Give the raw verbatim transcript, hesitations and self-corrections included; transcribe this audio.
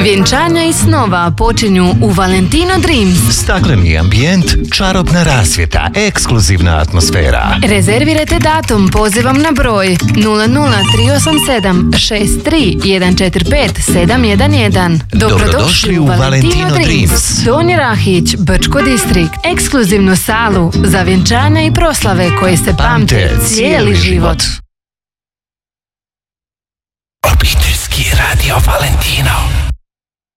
Vjenčanja i snova počinju u Valentino Dreams. Stakleni ambijent, čarobna rasvjeta, ekskluzivna atmosfera. Rezervirajte datum pozivom na broj nula nula tri osam sedam šest tri jedan četiri pet sedam jedan jedan. Dobrodošli u Valentino Dreams. Donji Rahić, Brčko distrikt. Ekskluzivnu salu za vjenčanja i proslave koje se pamte cijeli život. Obiteljski radio Valentino.